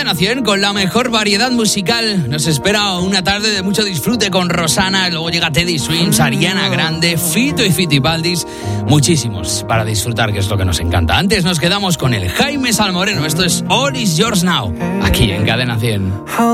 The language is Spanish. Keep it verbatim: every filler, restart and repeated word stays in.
Cadena cien con la mejor variedad musical. Nos espera una tarde de mucho disfrute con Rosana, luego llega Teddy Swims, Ariana Grande, Fito y Fitipaldis. Muchísimos para disfrutar, que es lo que nos encanta. Antes nos quedamos con el Jaime Salmoreno. Esto es All Is Yours Now, aquí en Cadena cien.